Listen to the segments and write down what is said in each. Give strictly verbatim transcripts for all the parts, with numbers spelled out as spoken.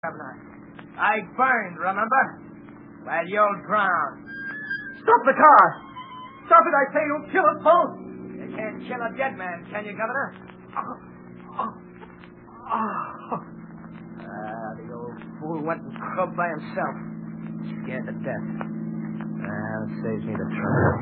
Governor. I burned, remember? Well, you'll drown. Stop the car! Stop it, I say, you'll kill us both! You can't kill a dead man, can you, Governor? Oh, oh, oh. Ah, the old fool went and crawled by himself. Scared to death. Well, it saves me the trouble.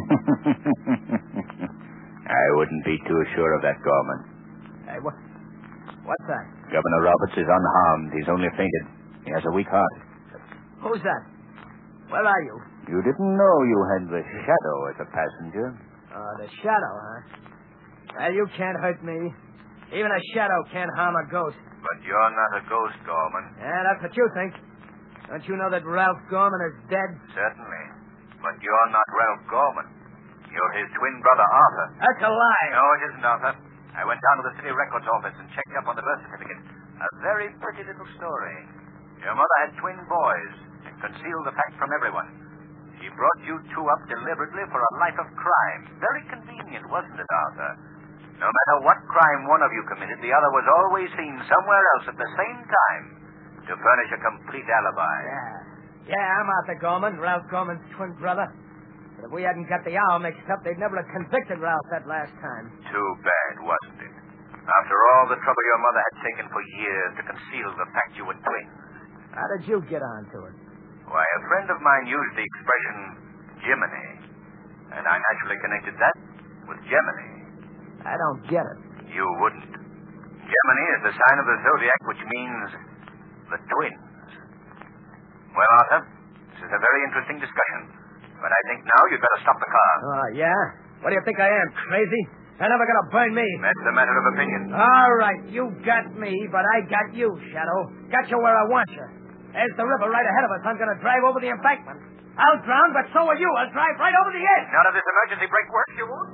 I wouldn't be too sure of that, Gorman. Hey, what? What's that? Governor Roberts is unharmed. He's only fainted. He has a weak heart. Who's that? Where are you? You didn't know you had the Shadow as a passenger. Oh, the Shadow, huh? Well, you can't hurt me. Even a Shadow can't harm a ghost. But you're not a ghost, Gorman. Yeah, that's what you think. Don't you know that Ralph Gorman is dead? Certainly. But you're not Ralph Gorman. You're his twin brother, Arthur. That's a lie. No, it isn't, Arthur. I went down to the city records office and checked up on the birth certificate. A very pretty little story. Your mother had twin boys and concealed the fact from everyone. She brought you two up deliberately for a life of crime. Very convenient, wasn't it, Arthur? No matter what crime one of you committed, the other was always seen somewhere else at the same time to furnish a complete alibi. Yeah. Yeah, I'm Arthur Gorman, Ralph Gorman's twin brother. But if we hadn't got the hour mixed up, they'd never have convicted Ralph that last time. Too bad, wasn't it? After all the trouble your mother had taken for years to conceal the fact you were twins. How did you get onto it? Why, a friend of mine used the expression Jiminy, and I naturally connected that with Gemini. I don't get it. You wouldn't. Gemini is the sign of the zodiac, which means the twins. Well, Arthur, this is a very interesting discussion. But I think now you'd better stop the car. Oh, yeah? What do you think I am, crazy? They're never going to burn me. That's a matter of opinion. All right, you got me, but I got you, Shadow. Got you where I want you. There's the river right ahead of us. I'm going to drive over the embankment. I'll drown, but so will you. I'll drive right over the edge. None of this emergency brake works, you won't?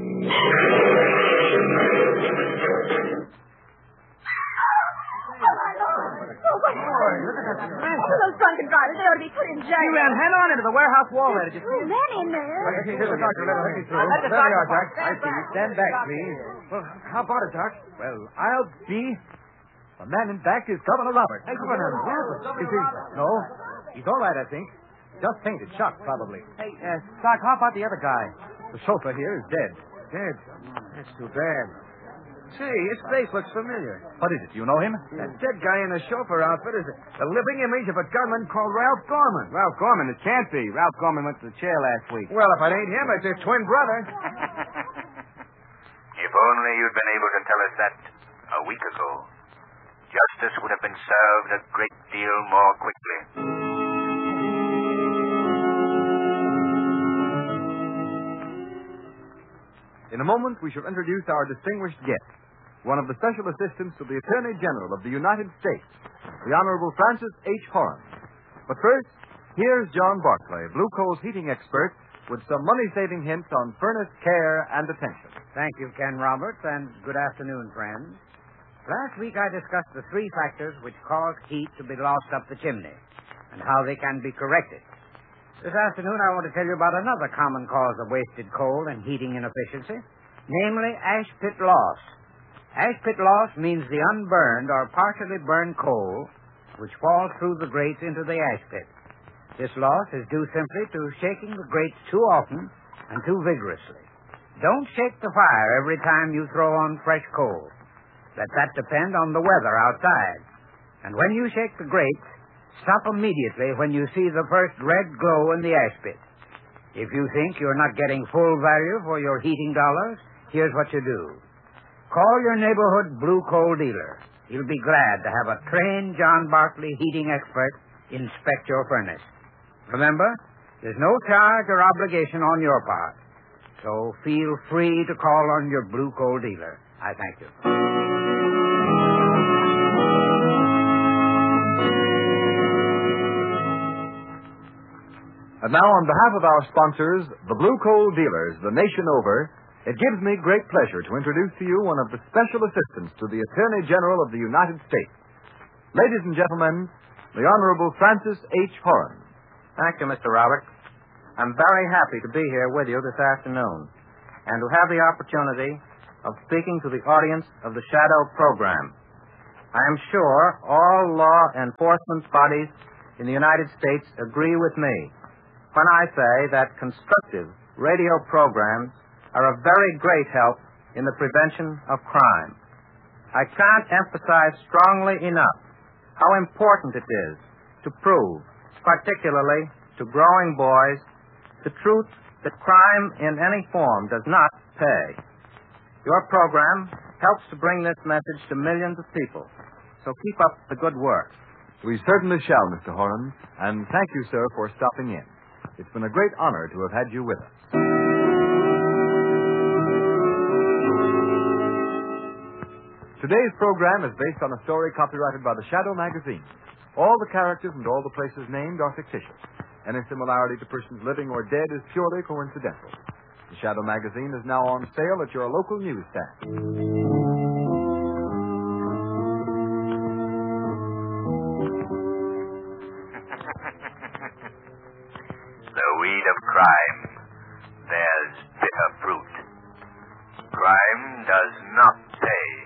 Oh, those drunken drivers, they ought to be put in jail. You ran head on into the warehouse wall there. Did you see? Oh, man in there. Here's the doctor. Let her through. Let the There we doctor are, Doc. walk. I see you. Stand back, please. Well, how about it, Doc? Well, I'll be... The man in back is Governor Roberts. Hey, Governor Roberts. Is he... No, he's all right, I think. Just fainted. Shocked, probably. Hey, uh, Doc, how about the other guy? The chauffeur here is dead. Dead? That's too bad. See, his face looks familiar. What is it? You know him? That dead guy in the chauffeur outfit is the living image of a gunman called Ralph Gorman. Ralph Gorman? It can't be. Ralph Gorman went to the chair last week. Well, if it ain't him, it's his twin brother. If only you'd been able to tell us that a week ago. Justice would have been served a great deal more quickly. In a moment, we shall introduce our distinguished guest, one of the special assistants to the Attorney General of the United States, the Honorable Francis H. Horan. But first, here's John Barclay, Blue Coal's heating expert, with some money-saving hints on furnace care and attention. Thank you, Ken Roberts, and good afternoon, friends. Last week I discussed the three factors which cause heat to be lost up the chimney and how they can be corrected. This afternoon I want to tell you about another common cause of wasted coal and heating inefficiency, namely ash pit loss. Ash pit loss means the unburned or partially burned coal which falls through the grates into the ash pit. This loss is due simply to shaking the grates too often and too vigorously. Don't shake the fire every time you throw on fresh coal. Let that depend on the weather outside. And when you shake the grates, stop immediately when you see the first red glow in the ash pit. If you think you're not getting full value for your heating dollars, here's what you do. Call your neighborhood blue coal dealer. He'll be glad to have a trained John Barkley heating expert inspect your furnace. Remember, there's no charge or obligation on your part. So feel free to call on your blue coal dealer. I thank you. And now, on behalf of our sponsors, the Blue Coal Dealers, the nation over, it gives me great pleasure to introduce to you one of the special assistants to the Attorney General of the United States. Ladies and gentlemen, the Honorable Francis H. Horan. Thank you, Mister Roberts. I'm very happy to be here with you this afternoon and to have the opportunity of speaking to the audience of the Shadow program. I am sure all law enforcement bodies in the United States agree with me when I say that constructive radio programs are a very great help in the prevention of crime. I can't emphasize strongly enough how important it is to prove, particularly to growing boys, the truth that crime in any form does not pay. Your program helps to bring this message to millions of people. So keep up the good work. We certainly shall, Mister Horan, and thank you, sir, for stopping in. It's been a great honor to have had you with us. Today's program is based on a story copyrighted by the Shadow magazine. All the characters and all the places named are fictitious. Any similarity to persons living or dead is purely coincidental. The Shadow magazine is now on sale at your local newsstand. The weed of crime bears bitter fruit. Crime does not pay.